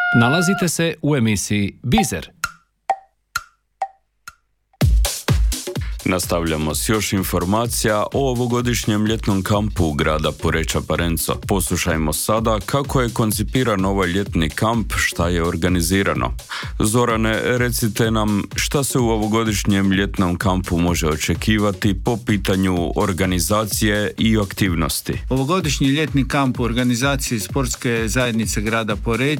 Nalazite se u emisiji Bizer. Nastavljamo s još informacija o ovogodišnjem ljetnom kampu grada Poreča Parenco. Poslušajmo sada kako je koncipiran ovaj ljetni kamp, šta je organizirano. Zorane, recite nam šta se u ovogodišnjem ljetnom kampu može očekivati po pitanju organizacije i aktivnosti. Ovogodišnji ljetni kamp u organizaciji sportske zajednice grada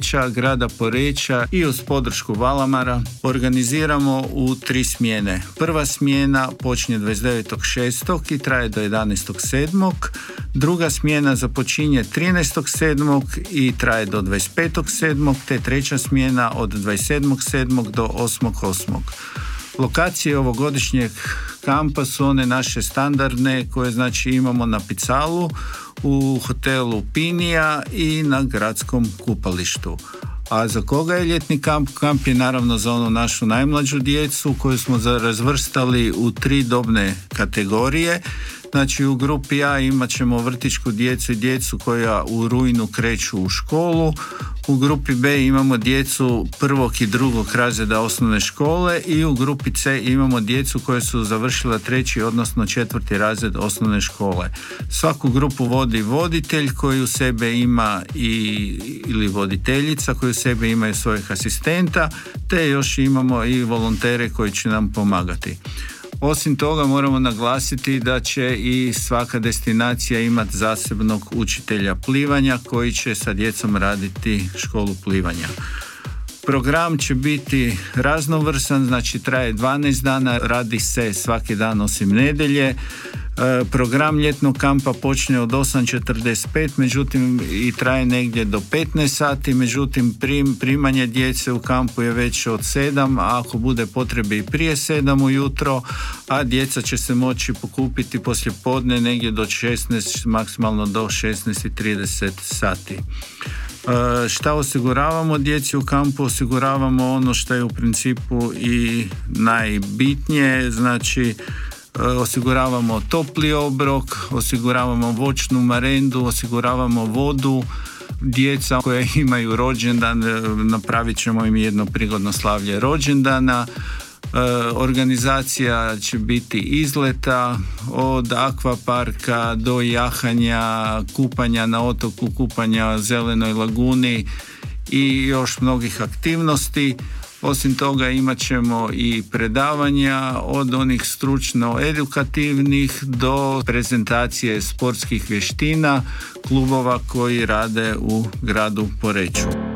Poreča i uz podršku Valamara organiziramo u 3 smjene. Prva smjena počinje 29.6. i traje do 11.7. Druga smjena započinje 13.7. i traje do 25.7. te treća smjena od 27.7. do 8.8. Lokacije ovogodišnjeg kampa su one naše standardne koje znači imamo na Picalu, u hotelu Pinija i na gradskom kupalištu. A za koga je ljetni kamp? Kamp je naravno za onu našu najmlađu djecu koju smo razvrstali u 3 dobne kategorije. Znači u grupi A imat ćemo vrtićku djecu i djecu koja u rujnu kreću u školu. U grupi B imamo djecu 1. i 2. razreda osnovne škole i u grupi C imamo djecu koja su završila 3. odnosno 4. razred osnovne škole. Svaku grupu vodi voditelj koji u sebe ima ili voditeljica koji u sebe imaju svojih asistenta, te još imamo i volontere koji će nam pomagati. Osim toga moramo naglasiti da će i svaka destinacija imati zasebnog učitelja plivanja koji će sa djecom raditi školu plivanja. Program će biti raznovrsan, znači traje 12 dana, radi se svaki dan osim nedjelje. Program ljetnog kampa počne od 8.45, međutim i traje negdje do 15 sati, međutim primanje djece u kampu je već od 7, a ako bude potrebe i prije 7 ujutro, a djeca će se moći pokupiti poslije podne negdje do 16, maksimalno do 16:30 sati. Šta osiguravamo djeci u kampu? Osiguravamo ono što je u principu i najbitnije, znači osiguravamo topli obrok, osiguravamo voćnu marendu, osiguravamo vodu. Djeca koja imaju rođendan, napravit ćemo im jedno prigodno slavlje rođendana. Organizacija će biti izleta od akvaparka do jahanja, kupanja na otoku, kupanja u zelenoj laguni i još mnogih aktivnosti. Osim toga imat ćemo i predavanja od onih stručno-edukativnih do prezentacije sportskih vještina klubova koji rade u gradu Poreču.